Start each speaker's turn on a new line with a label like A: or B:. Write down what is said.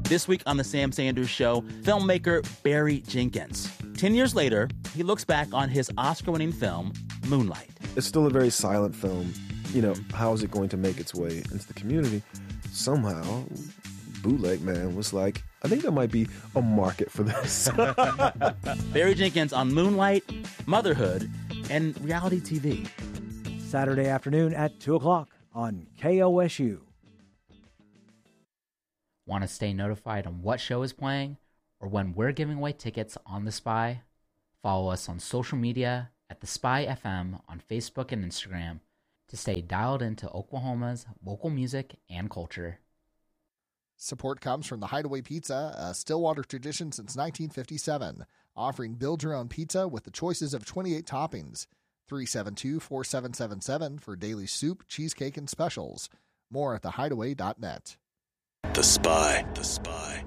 A: This week on The Sam Sanders Show, filmmaker Barry Jenkins. 10 years later, he looks back on his Oscar-winning film, Moonlight.
B: It's still a very silent film. You know, how is it going to make its way into the community? Somehow, Bootleg Man was like, I think there might be a market for this.
A: Barry Jenkins on Moonlight, motherhood, and reality TV.
C: Saturday afternoon at 2 o'clock on KOSU.
D: Want to stay notified on what show is playing or when we're giving away tickets on The Spy? Follow us on social media at The Spy FM on Facebook and Instagram to stay dialed into Oklahoma's local music and culture.
E: Support comes from the Hideaway Pizza, a Stillwater tradition since 1957, offering build-your-own pizza with the choices of 28 toppings. 372-4777 for daily soup, cheesecake, and specials. More at thehideaway.net.
F: The Spy. The Spy.